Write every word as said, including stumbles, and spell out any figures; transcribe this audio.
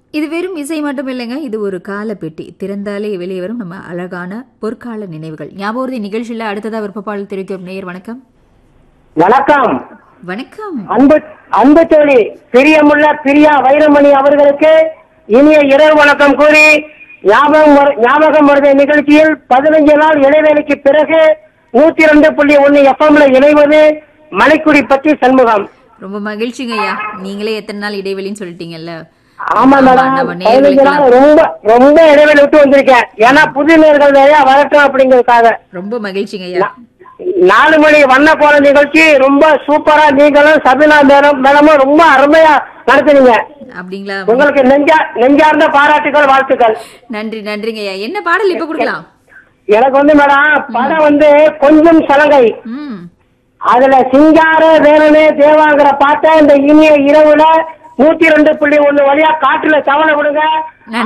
இது வெறும் இசை மட்டும் இல்லைங்க. இது ஒரு கால பெட்டி. திறந்தாலே வெளியே வரும் நம்ம அழகான பொற்கால நினைவுகள். ஞாபகம் நிகழ்ச்சியில அடுத்ததா விருப்பப்பாடல் தெரிவிக்கும் நேயர் வணக்கம். வணக்கம். வணக்கம். அன்பு அன்பு தோழி பிரியமுள்ள பிரியா வைரமணி அவர்களுக்கு இனிய இரவு வணக்கம் கூறி ஞாபகம் வரு- ஞாபகம் வருத நிகழ்ச்சியில் பதினைஞ்சு நாள் இடைவேளைக்கு பிறகு நூத்தி ரெண்டு புள்ளி ஒன்னு எஃப்எம்ல இணைவது மலைக்குடி பற்றி சண்முகம். ரொம்ப மகிழ்ச்சிங்க ஐயா. நீங்களே எத்தனை நாள் இடைவெளின்னு சொல்லிட்டீங்கல்ல. ஆமா மேடம், நம்ம பதினஞ்சு நேயர்களுக்கெல்லாம் நாள் ரொம்ப ரொம்ப இடைவெளி விட்டு வந்திருக்கேன். ஏன்னா புது நேர்கள் நிறைய வரட்டும் அப்படிங்கறதுக்காக. ரொம்ப மகிழ்ச்சிங்க ஐயா. நாலு மணி வண்ண போன நிகழ்ச்சி ரொம்ப சூப்பரா நீங்களும் சபினா மேடம் மேடமும் ரொம்ப அருமையா நடத்துனீங்க. அப்படிங்களா? உங்களுக்கு நெஞ்சா நெஞ்சார்ந்த பாராட்டுகள் வாழ்த்துக்கள். நன்றி நன்றிங்க ஐயா. என்ன பாடல் இப்ப கொடுக்கலாம்? எனக்கு வந்து மேடம் படம் வந்து கொஞ்சம் சலங்கை. ம் அதுல சிங்கார வேலனே தேவாங்கிற பாட்டை இந்த இனிய இரவுல நூத்தி ரெண்டு புள்ளி ஒண்ணு வழியா காட்டுல தவணை கொடுங்க.